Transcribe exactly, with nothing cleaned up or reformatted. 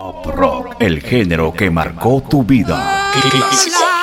Pop rock, el género que marcó tu vida. Clásico.